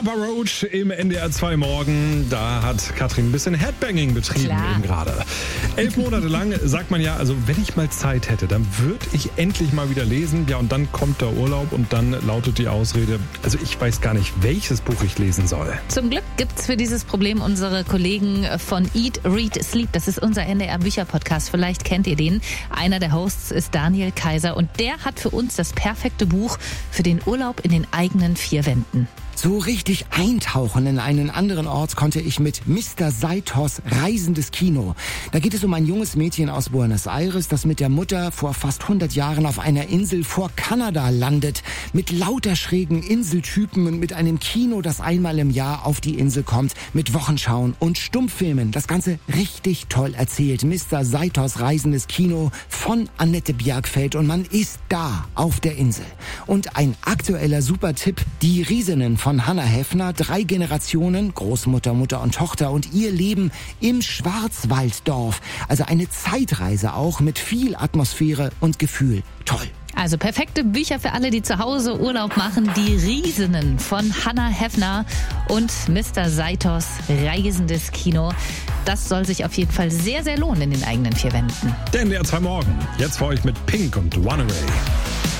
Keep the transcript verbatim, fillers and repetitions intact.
Papa Roach im N D R zwei Morgen. Da hat Katrin ein bisschen Headbanging betrieben eben gerade. Elf Monate lang sagt man ja, also wenn ich mal Zeit hätte, dann würde ich endlich mal wieder lesen. Ja, und dann kommt der Urlaub und dann lautet die Ausrede, also ich weiß gar nicht, welches Buch ich lesen soll. Zum Glück gibt's für dieses Problem unsere Kollegen von Eat, Read, Sleep. Das ist unser N D R-Bücher-Podcast. Vielleicht kennt ihr den. Einer der Hosts ist Daniel Kaiser und der hat für uns das perfekte Buch für den Urlaub in den eigenen vier Wänden. So richtig eintauchen in einen anderen Ort konnte ich mit Mister Saitos Reisendes Kino. Da geht es um ein junges Mädchen aus Buenos Aires, das mit der Mutter vor fast hundert Jahren auf einer Insel vor Kanada landet. Mit lauter schrägen Inseltypen und mit einem Kino, das einmal im Jahr auf die Insel kommt. Mit Wochenschauen und Stummfilmen. Das Ganze richtig toll erzählt. Mister Saitos Reisendes Kino von Annette Bjergfeld. Und man ist da auf der Insel. Und ein aktueller Supertipp, die Riesinnen von Hannah Heffner, drei Generationen, Großmutter, Mutter und Tochter und ihr Leben im Schwarzwalddorf. Also eine Zeitreise auch mit viel Atmosphäre und Gefühl. Toll. Also perfekte Bücher für alle, die zu Hause Urlaub machen. Die Riesinnen von Hannah Heffner und Mister Saitos Reisendes Kino. Das soll sich auf jeden Fall sehr, sehr lohnen in den eigenen vier Wänden. Der N D R zwei Morgen. Jetzt für euch mit Pink und Runaway.